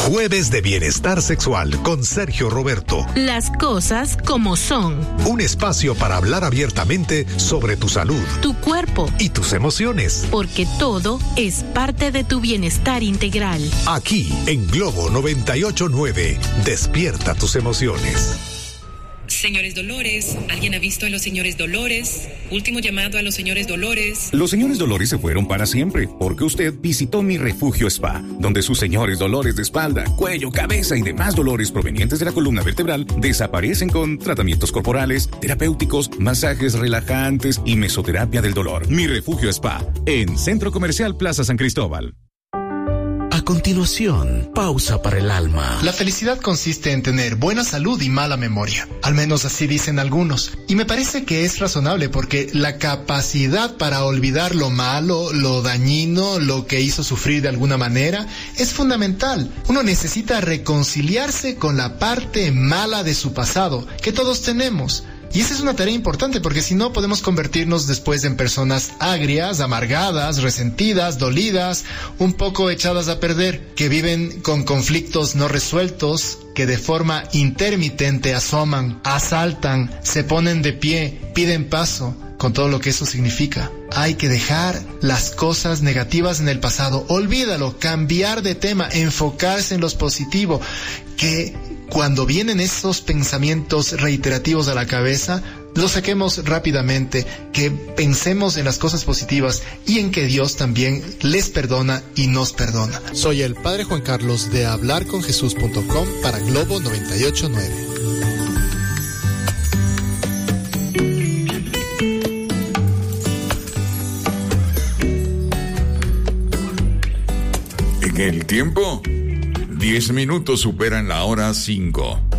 Jueves de Bienestar Sexual con Sergio Roberto. Las cosas como son. Un espacio para hablar abiertamente sobre tu salud, tu cuerpo y tus emociones. Porque todo es parte de tu bienestar integral. Aquí en Globo 98.9. Despierta tus emociones. Señores Dolores, ¿alguien ha visto a los señores Dolores? Último llamado a los señores Dolores. Los señores Dolores se fueron para siempre, porque usted visitó Mi Refugio Spa, donde sus señores dolores de espalda, cuello, cabeza y demás dolores provenientes de la columna vertebral desaparecen con tratamientos corporales, terapéuticos, masajes relajantes y mesoterapia del dolor. Mi Refugio Spa, en Centro Comercial Plaza San Cristóbal. A continuación, pausa para el alma. La felicidad consiste en tener buena salud y mala memoria. Al menos así dicen algunos. Y me parece que es razonable porque la capacidad para olvidar lo malo, lo dañino, lo que hizo sufrir de alguna manera, es fundamental. Uno necesita reconciliarse con la parte mala de su pasado, que todos tenemos. Y esa es una tarea importante porque si no podemos convertirnos después en personas agrias, amargadas, resentidas, dolidas, un poco echadas a perder, que viven con conflictos no resueltos, que de forma intermitente asoman, asaltan, se ponen de pie, piden paso, con todo lo que eso significa. Hay que dejar las cosas negativas en el pasado, olvídalo, cambiar de tema, enfocarse en lo positivo, que cuando vienen esos pensamientos reiterativos a la cabeza, los saquemos rápidamente, que pensemos en las cosas positivas y en que Dios también les perdona y nos perdona. Soy el Padre Juan Carlos de hablarconjesus.com para Globo 98.9. En el tiempo, 10 minutos superan la hora 5.